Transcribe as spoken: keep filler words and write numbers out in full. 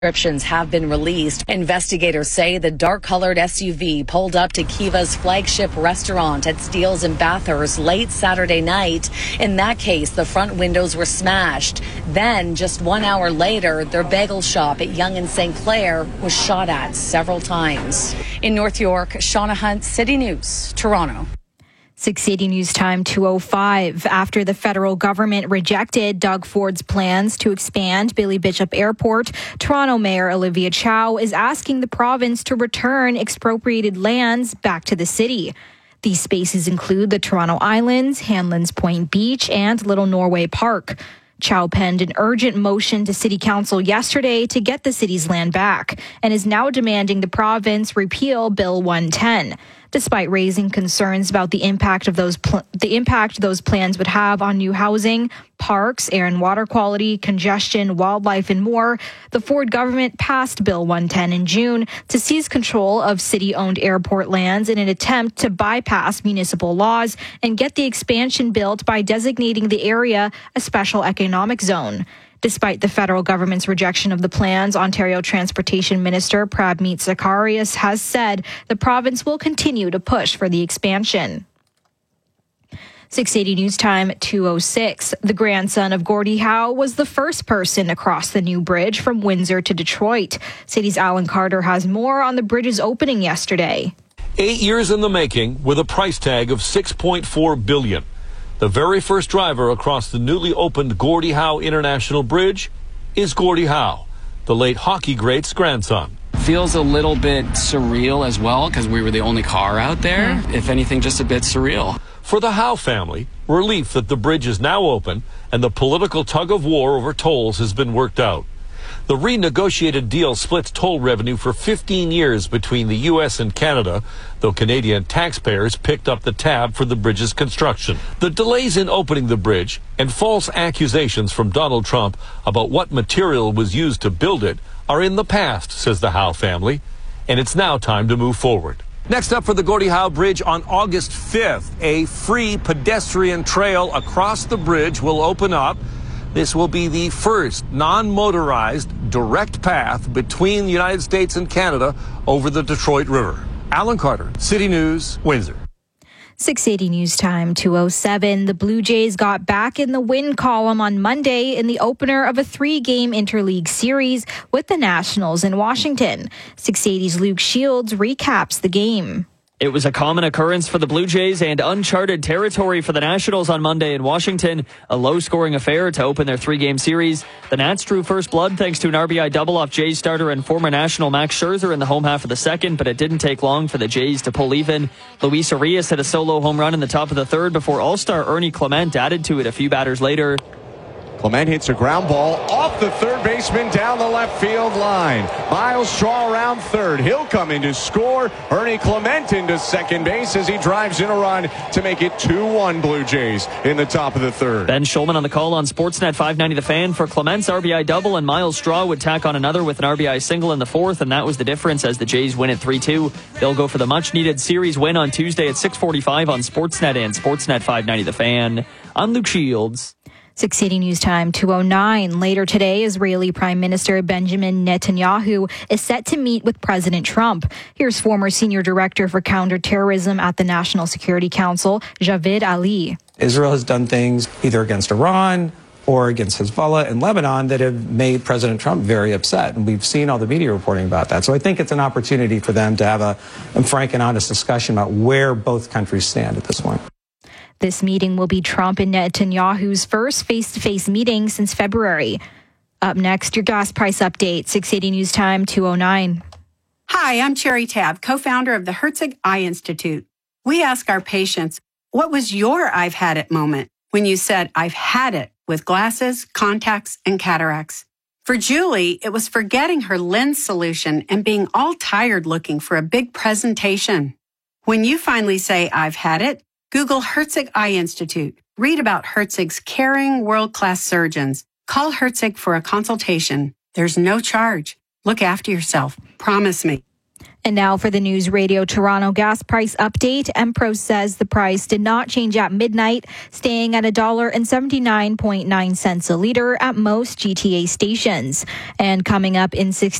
Descriptions have been released. Investigators say the dark-colored S U V pulled up to Kiva's flagship restaurant at Steele's in Bathurst late Saturday night. In that case, the front windows were smashed. Then, just one hour later, their bagel shop at Yonge and Saint Clair was shot at several times. In North York, Shauna Hunt, City News, Toronto. six eighty News Time two oh five. After the federal government rejected Doug Ford's plans to expand Billy Bishop Airport, Toronto Mayor Olivia Chow is asking the province to return expropriated lands back to the city. These spaces include the Toronto Islands, Hanlan's Point Beach, and Little Norway Park. Chow penned an urgent motion to City Council yesterday to get the city's land back and is now demanding the province repeal Bill one ten. Despite raising concerns about the impact of those pl- the impact those plans would have on new housing, parks, air and water quality, congestion, wildlife, and more, the Ford government passed Bill one ten in June to seize control of city-owned airport lands in an attempt to bypass municipal laws and get the expansion built by designating the area a special economic zone. Despite the federal government's rejection of the plans, Ontario Transportation Minister Prabmeet Zacharias has said the province will continue to push for the expansion. six eighty News Time two oh six. The grandson of Gordie Howe was the first person across the new bridge from Windsor to Detroit. City's Alan Carter has more on the bridge's opening yesterday. Eight years in the making with a price tag of six point four billion dollars. The very first driver across the newly opened Gordie Howe International Bridge is Gordie Howe, the late hockey great's grandson. Feels a little bit surreal as well because we were the only car out there. Mm. If anything, just a bit surreal. For the Howe family, relief that the bridge is now open and the political tug of war over tolls has been worked out. The renegotiated deal splits toll revenue for fifteen years between the U S and Canada, though Canadian taxpayers picked up the tab for the bridge's construction. The delays in opening the bridge and false accusations from Donald Trump about what material was used to build it are in the past, says the Howe family, and it's now time to move forward. Next up for the Gordie Howe Bridge on August fifth, a free pedestrian trail across the bridge will open up. This will be the first non-motorized direct path between the United States and Canada over the Detroit River. Alan Carter, City News, Windsor. six eighty News Time two oh seven. The Blue Jays got back in the win column on Monday in the opener of a three-game interleague series with the Nationals in Washington. six eighty's Luke Shields recaps the game. It was a common occurrence for the Blue Jays and uncharted territory for the Nationals on Monday in Washington. A low-scoring affair to open their three-game series. The Nats drew first blood thanks to an R B I double off Jays starter and former National Max Scherzer in the home half of the second, but it didn't take long for the Jays to pull even. Luis Arias hit a solo home run in the top of the third before All-Star Ernie Clement added to it a few batters later. Clement hits a ground ball off the third baseman down the left field line. Miles Straw around third. He'll come in to score. Ernie Clement into second base as he drives in a run to make it two one Blue Jays in the top of the third. Ben Schulman on the call on Sportsnet five ninety The Fan for Clement's R B I double, and Miles Straw would tack on another with an R B I single in the fourth, and that was the difference as the Jays win at three two. They'll go for the much-needed series win on Tuesday at six forty-five on Sportsnet and Sportsnet five ninety The Fan. I'm Luke Shields. six eighty News Time two oh nine. Later today, Israeli Prime Minister Benjamin Netanyahu is set to meet with President Trump. Here's former Senior Director for Counterterrorism at the National Security Council, Javid Ali. Israel has done things either against Iran or against Hezbollah in Lebanon that have made President Trump very upset. And we've seen all the media reporting about that. So I think it's an opportunity for them to have a, a frank and honest discussion about where both countries stand at this point. This meeting will be Trump and Netanyahu's first face-to-face meeting since February. Up next, your gas price update, six eighty News Time two oh nine. Hi, I'm Cherry Tabb, co-founder of the Herzig Eye Institute. We ask our patients, what was your I've had it moment when you said, I've had it with glasses, contacts, and cataracts? For Julie, it was forgetting her lens solution and being all tired looking for a big presentation. When you finally say, I've had it, Google Herzig Eye Institute. Read about Herzig's caring, world-class surgeons. Call Herzig for a consultation. There's no charge. Look after yourself. Promise me. And now for the News Radio Toronto gas price update. Empro says the price did not change at midnight, staying at one dollar and seventy-nine point nine cents a litre at most G T A stations. And coming up in sixty